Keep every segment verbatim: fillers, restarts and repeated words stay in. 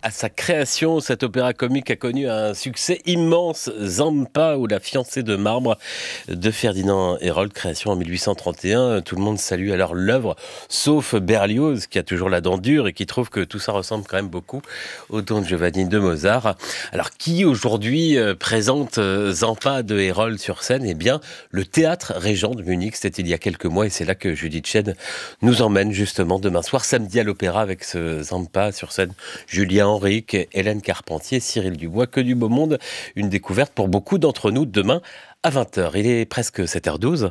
À sa création, cet opéra comique a connu un succès immense, Zampa ou la fiancée de marbre de Ferdinand Hérold, création en mille huit cent trente et un. Tout le monde salue alors l'œuvre, sauf Berlioz qui a toujours la dent dure et qui trouve que tout ça ressemble quand même beaucoup au Don Giovanni de Mozart. Alors qui aujourd'hui présente Zampa de Hérold sur scène? Eh bien, le Théâtre Régent de Munich, c'était il y a quelques mois et c'est là que Judith Chen nous emmène justement demain soir, samedi à l'opéra avec ce Zampa sur scène. Julien Henrique, Hélène Carpentier, Cyril Dubois, que du beau monde. Une découverte pour beaucoup d'entre nous demain à vingt heures. Il est presque sept heures douze.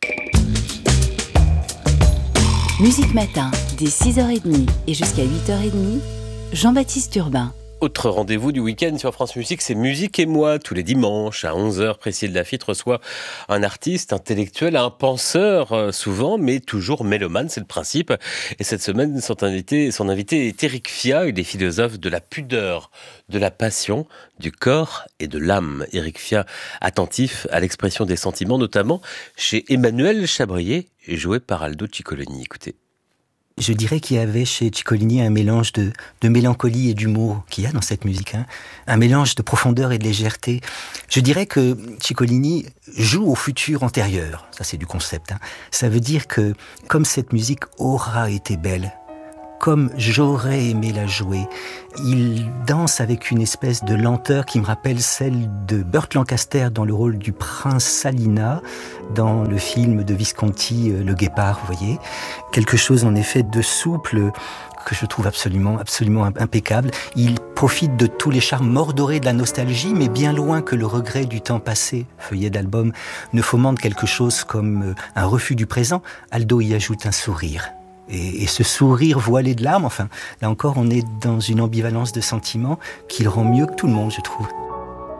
Musique Matin, dès six heures trente et jusqu'à huit heures trente, Jean-Baptiste Urbain. Autre rendez-vous du week-end sur France Musique, c'est Musique et moi. Tous les dimanches à onze heures, Priscille Laffitte reçoit un artiste intellectuel, un penseur souvent, mais toujours mélomane, c'est le principe. Et cette semaine, son invité, son invité est Éric Fiat, il est philosophe de la pudeur, de la passion, du corps et de l'âme. Éric Fiat, attentif à l'expression des sentiments, notamment chez Emmanuel Chabrier, joué par Aldo Ciccolini. Écoutez. Je dirais qu'il y avait chez Ciccolini un mélange de, de mélancolie et d'humour qu'il y a dans cette musique, hein. Un mélange de profondeur et de légèreté. Je dirais que Ciccolini joue au futur antérieur, ça c'est du concept, hein. Ça veut dire que comme cette musique aura été belle, comme j'aurais aimé la jouer, il danse avec une espèce de lenteur qui me rappelle celle de Burt Lancaster dans le rôle du prince Salina, dans le film de Visconti, Le Guépard, vous voyez. Quelque chose en effet de souple, que je trouve absolument, absolument impeccable. Il profite de tous les charmes mordorés de la nostalgie, mais bien loin que le regret du temps passé. Feuillet d'album ne fomente quelque chose comme un refus du présent. Aldo y ajoute un sourire. Et, et ce sourire voilé de larmes, enfin, là encore, on est dans une ambivalence de sentiments qui le rend mieux que tout le monde, je trouve.